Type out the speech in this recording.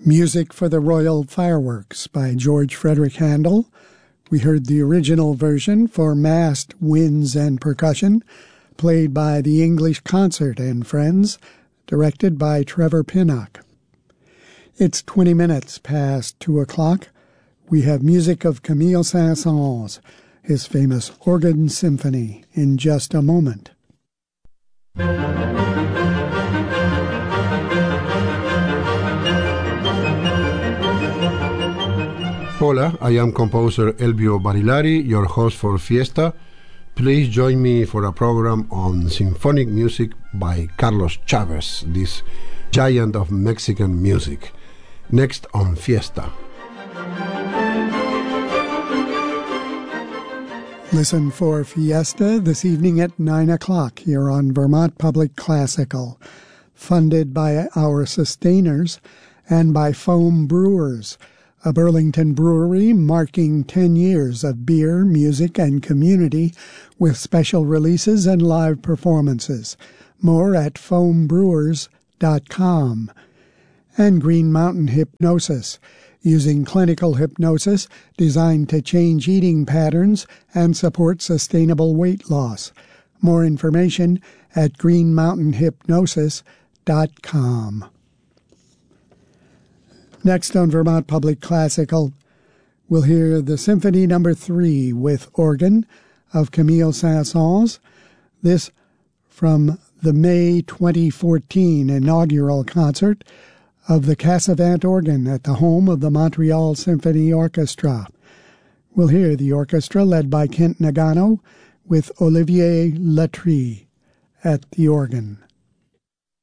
Music for the Royal Fireworks by George Frederick Handel. We heard the original version for mast, winds, and percussion, played by the English Concert and Friends, directed by Trevor Pinnock. It's 20 minutes past 2 o'clock. We have music of Camille Saint-Saëns, his famous organ symphony, in just a moment. Hola, I am composer Elvio Barilari, your host for Fiesta. Please join me for a program on symphonic music by Carlos Chávez, this giant of Mexican music. Next on Fiesta. Listen for Fiesta this evening at 9 o'clock here on Vermont Public Classical, funded by our sustainers and by Foam Brewers, a Burlington brewery marking 10 years of beer, music, and community with special releases and live performances. More at foambrewers.com. And Green Mountain Hypnosis, using clinical hypnosis designed to change eating patterns and support sustainable weight loss. More information at greenmountainhypnosis.com. Next on Vermont Public Classical, we'll hear the Symphony No. 3 with organ of Camille Saint-Saëns. This from the May 2014 inaugural concert of the Cassavant organ at the home of the Montreal Symphony Orchestra. We'll hear the orchestra led by Kent Nagano with Olivier Latry at the organ.